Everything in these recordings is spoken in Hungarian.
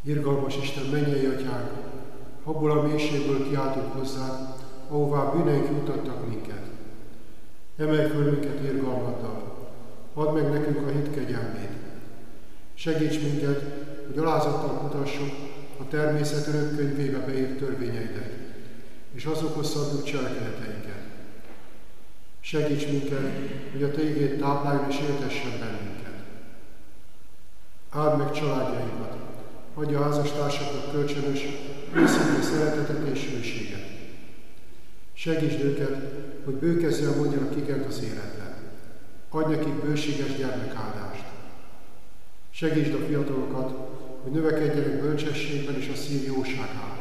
Irgalmas Isten, mennyei atyánk, abból a mélységből kiáltunk hozzá, ahová bűneink juttattak minket. Emelj föl minket irgalmaddal, add meg nekünk a hit kegyelmét. Segíts minket, hogy alázattal mutassuk a természet örök könyvébe beírt törvényeidet, és azokhoz szabjuk cselekedeteinket. Segíts minket, hogy a Te igéd tápláljon és éltessen bennünket. Áld meg családjainkat, adj a házastársaknak kölcsönös, őszinte szeretetet és hűséget. Segítsd őket, hogy bőkezzel mondjanak igent az életre. Adj nekik bőséges gyermekáldást. Segítsd a fiatalokat, hogy növekedjenek bölcsességben és a szív jóságában.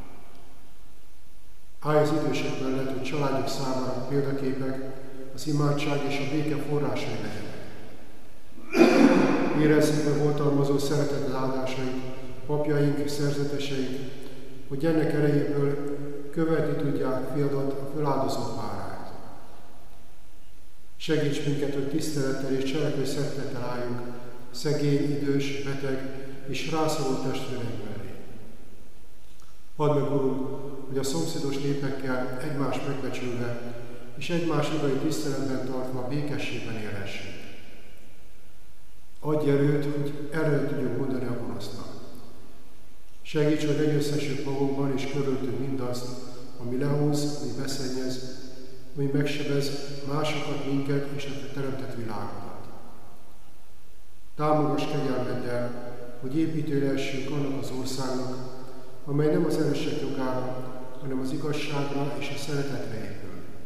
Állj az idősek mellett, hogy családjuk számára példaképek, az imádság és a béke forrásai legyenek. Érezzük meg oltalmazó szereteted áldásait, papjaink és szerzeteseink, hogy ennek erejéből követni tudják fiadat a föláldozó páráját. Segíts minket, hogy tisztelettel és cselekvő szeretettel álljunk szegény, idős, beteg és rászoruló testvéreink mellé. Add meg, Urunk, hogy a szomszédos népekkel egymást megbecsülve és egymás jogai tiszteletben tartva békességben élhessünk. Adj erőt, hogy erről tudjuk mondani a gonosznak. Segíts, hogy legyőzhessük magunkban és körülöttünk mindazt, ami lehúz, ami beszennyez, ami megsebez másokat, minket és a Te teremtett világodat. Támogass kegyelmeddel, hogy építő lehessünk annak az országnak, amely nem az erősek jogára, hanem az igazságra és a szeretetre épül.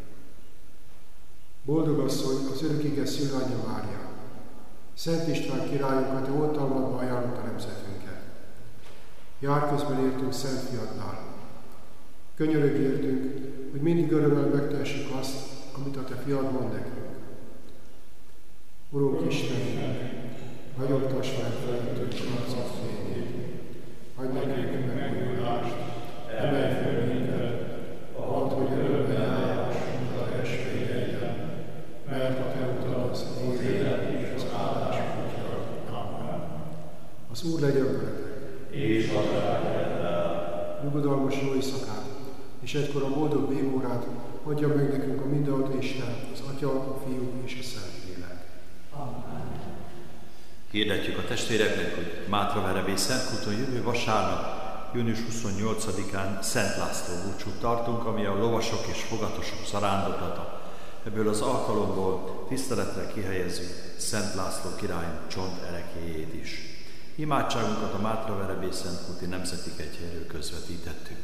Boldog asszony, az örökige szülőanyja Mária! Szent István királyunk, a Te oltalmadba ajánlott a nemzetünket. Jár közben értünk Szent Fiadnál. Könyörögj értünk, hogy mindig örömmel megtehessük azt, amit a Te Fiad mond nekünk. Urunk Istenünk, ragyogtass meg felettünk arcod fényét, adj nekünk megújulást, emelj föl minket, add, hogy örömmel járhassunk a testvéreinken, mert a Te utad az élet és az áldás útja. Amen. Az Úr legyen veletek, és a lelkeddel. Nyugodalmas jó éjszakát, és egykor a boldog bímórát adja meg nekünk a mindenható Isten, az Atya, a Fiú és a Szentlélek. Amen. Hirdetjük a testvéreknek, hogy Mátraverebély Szentkúton jövő vasárnap, június 28-án Szent László búcsút tartunk, ami a lovasok és fogatosok zarándoklata. Ebből az alkalomból tiszteletre kihelyezzük Szent László király csontereklyéjét is. Imádságunkat a Mátraverebély Szentkúti Nemzeti Kegyhelyről közvetítettük.